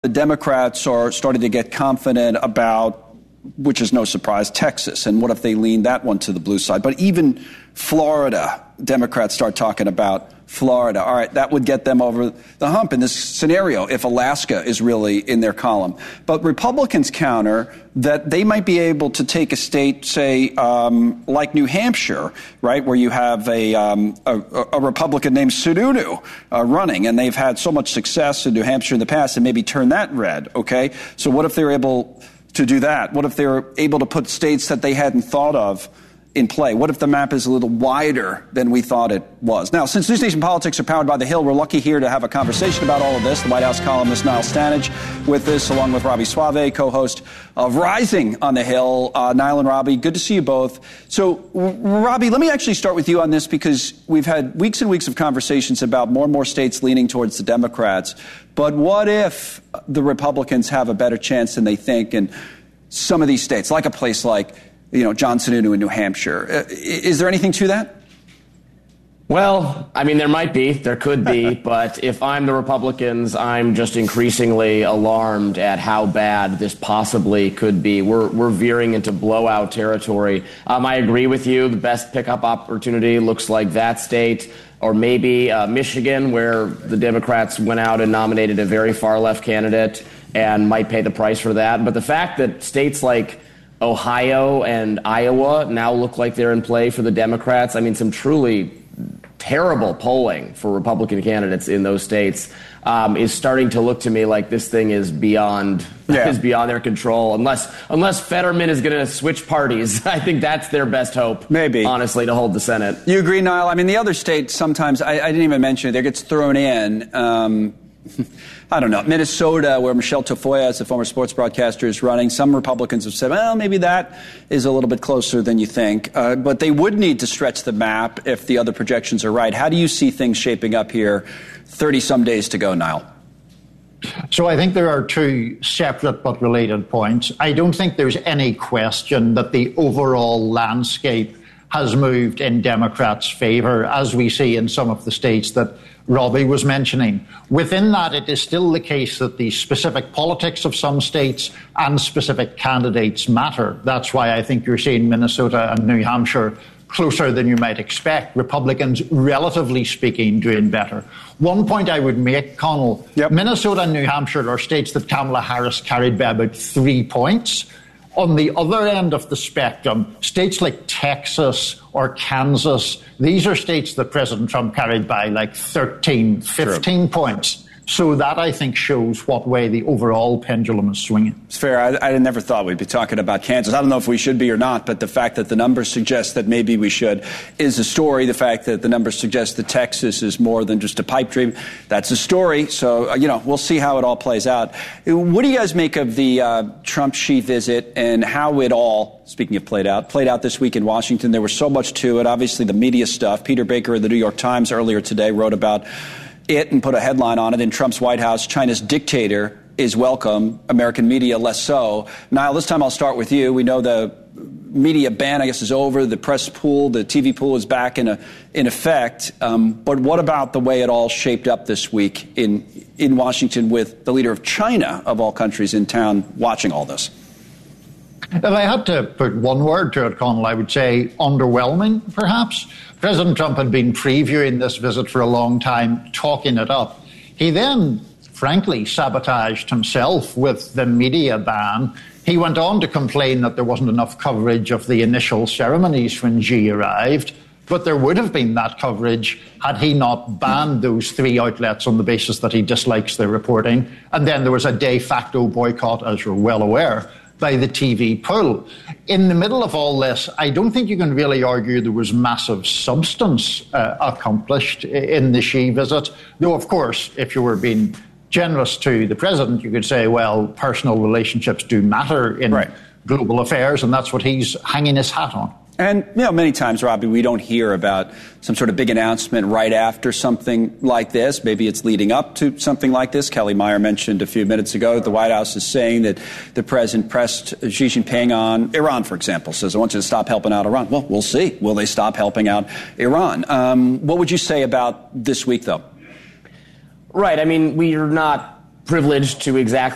Democrats are starting to get confident about, which is no surprise, Texas. And what if they lean that one to the blue side? But even Florida, Democrats start talking about Florida. All right, that would get them over the hump in this scenario if Alaska is really in their column. But Republicans counter that they might be able to take a state, say, like New Hampshire, right, where you have a Republican named Sununu running, and they've had so much success in New Hampshire in the past, and maybe turn that red, okay? So what if they're able to do that? What if they're able to put states that they hadn't thought of in play? What if the map is a little wider than we thought it was? Now, since News Nation Politics are powered by The Hill, we're lucky here to have a conversation about all of this. The White House columnist Niall Stanage with us, along with Robbie Suave, co-host of Rising on The Hill. Niall and Robbie, good to see you both. So, Robbie, let me actually start with you on this, because we've had weeks and weeks of conversations about more and more states leaning towards the Democrats. But what if the Republicans have a better chance than they think in some of these states, like a place like John Sununu in New Hampshire? Is there anything to that? Well, I mean, there might be, there could be, but if I'm the Republicans, I'm just increasingly alarmed at how bad this possibly could be. We're veering into blowout territory. I agree with you. The best pickup opportunity looks like that state, or maybe Michigan, where the Democrats went out and nominated a very far left candidate and might pay the price for that. But the fact that states like Ohio and Iowa now look like they're in play for the Democrats, I mean, some truly terrible polling for Republican candidates in those states is starting to look to me like this thing is beyond their control. Unless Fetterman is going to switch parties, I think that's their best hope. Maybe, honestly, to hold the Senate. You agree, Niall? I mean, the other states sometimes I didn't even mention it. There gets thrown in. I don't know, Minnesota, where Michelle Tafoya, as a former sports broadcaster, is running. Some Republicans have said, well, maybe that is a little bit closer than you think. But they would need to stretch the map if the other projections are right. How do you see things shaping up here? 30-some days to go, Niall. So I think there are two separate but related points. I don't think there's any question that the overall landscape has moved in Democrats' favor, as we see in some of the states that Robbie was mentioning. Within that, it is still the case that the specific politics of some states and specific candidates matter. That's why I think you're seeing Minnesota and New Hampshire closer than you might expect. Republicans, relatively speaking, doing better. One point I would make, Connell, Minnesota and New Hampshire are states that Kamala Harris carried by about 3 points. On the other end of the spectrum, states like Texas or Kansas, these are states that President Trump carried by like 13, 15 points. So that, I think, shows what way the overall pendulum is swinging. It's fair. I never thought we'd be talking about Kansas. I don't know if we should be or not, but the fact that the numbers suggest that maybe we should is a story. The fact that the numbers suggest that Texas is more than just a pipe dream, that's a story. So, we'll see how it all plays out. What do you guys make of the Trump-Xi visit and how it all, speaking of played out this week in Washington? There was so much to it. Obviously, the media stuff. Peter Baker of the New York Times earlier today wrote about it and put a headline on it in Trump's White House: China's dictator is welcome, American media less so. Niall, this time I'll start with you. We know the media ban, I guess, is over. The press pool, the TV pool is back in effect. But what about the way it all shaped up this week in Washington with the leader of China, of all countries, in town watching all this? If I had to put one word to it, Connell, I would say underwhelming, perhaps. President Trump had been previewing this visit for a long time, talking it up. He then, frankly, sabotaged himself with the media ban. He went on to complain that there wasn't enough coverage of the initial ceremonies when Xi arrived. But there would have been that coverage had he not banned those 3 outlets on the basis that he dislikes their reporting. And then there was a de facto boycott, as you're well aware, by the TV pool. In the middle of all this, I don't think you can really argue there was massive substance accomplished in the Xi visit. Though, of course, if you were being generous to the president, you could say, well, personal relationships do matter in global affairs, and that's what he's hanging his hat on. And, many times, Robbie, we don't hear about some sort of big announcement right after something like this. Maybe it's leading up to something like this. Kelly Meyer mentioned a few minutes ago the White House is saying that the president pressed Xi Jinping on Iran, for example, says, I want you to stop helping out Iran. Well, we'll see. Will they stop helping out Iran? What would you say about this week, though? Right. I mean, we are not privileged to exactly